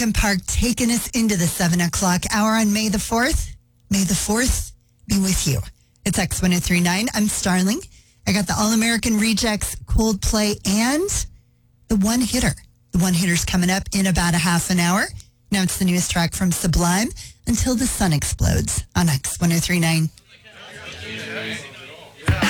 Lincoln Park taking us into the 7 o'clock hour on May the 4th. May the 4th be with you. It's X1039. I'm Starling. I got the All-American Rejects, Coldplay, and the One Hitter. The One Hitter's coming up in about a half an hour. Now it's the newest track from Sublime, Until the Sun Explodes on X1039.